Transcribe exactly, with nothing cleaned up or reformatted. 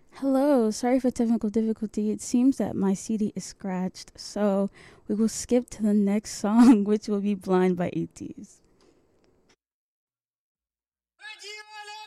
Hello, sorry for technical difficulty. It seems that my C D is scratched, so we will skip to the next song, which will be Blind by eighties.